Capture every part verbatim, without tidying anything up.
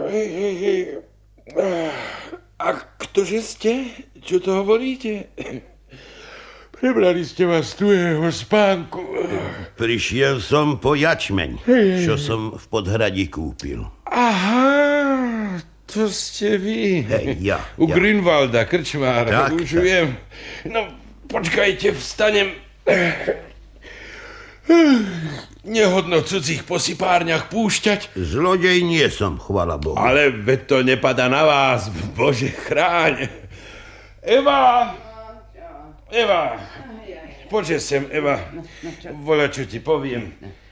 A ktože ste? Čo to hovoríte? Prebrali ste vás tuhého spánku. Prišiel som po jačmeň, čo som v Podhradí kúpil. Aha, to ste vy. Hej, ja. U ja. Grünwalda, krčmára. Tak, Už tak. viem. No, počkajte, vstanem. Nehodno v cudzích posypárniach púšťať. Zlodej nie som, chvala Bohu. Ale veď to nepadá na vás, Bože chráň. Eva! Eva! Poďže sem, Eva. Voľa, čo ti poviem.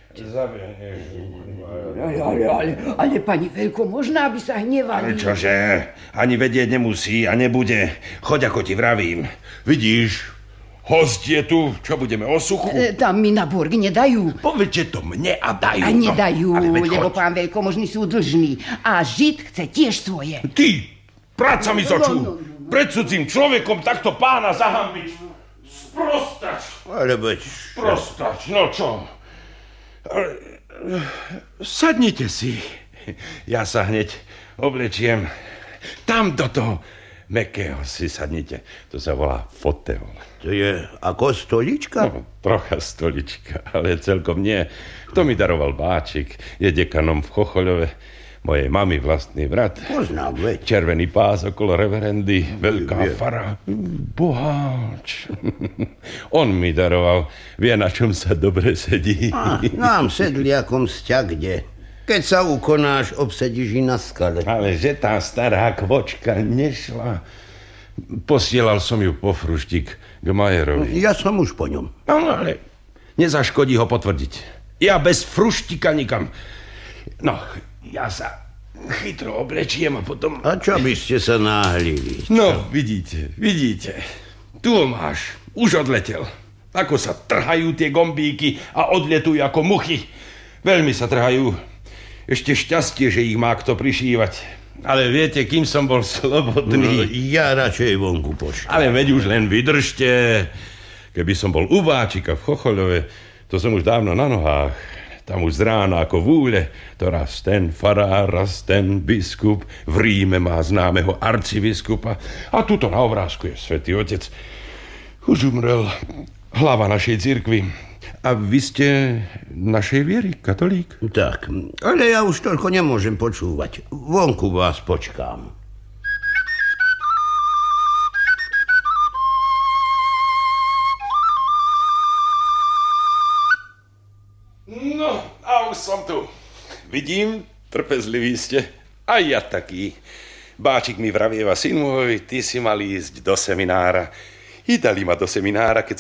Ale, ale, ale, ale pani Veľko, možná by sa hnevali. Ale čože? Ani vedieť nemusí a nebude. Choď, ako ti vravím. Vidíš, host je tu. Čo budeme, o suchu? E, tam mi na borg nedajú. Povedte to mne a dajú. A nedajú, no. lebo choď. pán Veľkomožný sú dlžní. A Žid chce tiež svoje. Ty, práca mi z očú. No, no, no. Pred cudzím človekom takto pána zahambiť. Sprostač. Ale veď... Sprostač, no čo? Sadnite si. Ja sa hneď oblečiem. Tam do toho mäkkého si sadnite. To sa volá fotel. To je ako stolička? No, trocha stolička, ale celkom nie. To mi daroval Báčik. Je dekanom v Chochoľove. Mojej mamy vlastný brat. Poznám, veď. Červený pás okolo reverendy, veľká Vie. fara. Boháč. On mi daroval. Vie, na čom sa dobre sedí. A, nám sedliakom sťa kde. Keď sa ukonáš, obsedíš i na skale. Ale že tá stará kvočka nešla. Posielal som ju po fruštík k Majerovi. Ja som už po ňom. No, ale nezaškodí ho potvrdiť. Ja bez fruštíka nikam. No, ja sa chytro oblečiem a potom... A čo by ste sa náhlili? No, vidíte, vidíte. Tu ho máš. Už odletel. Ako sa trhajú tie gombíky a odletujú ako muchy. Veľmi sa trhajú. Ešte šťastie, že ich má kto prišívať. Ale viete, kým som bol slobodný... No, ja radšej vonku pošlem. Ale veď už len vydržte. Keby som bol u Báčika v Chochoľove, to som už dávno na nohách. Tam už z rána ako vúle, to raz ten farár, raz ten biskup, v Ríme má známeho arcibiskupa a tuto na obrázku je svätý Otec. Už umrel hlava našej cirkvi. A vy ste našej viery, katolík? Tak, ale ja už toľko nemôžem počúvať. Vonku vás počkám. No, a už som tu. Vidím, trpezliví ste. A ja taký. Báčik mi vravieva, syn môj, ty si mal ísť do seminára. I dali ma do seminára, keď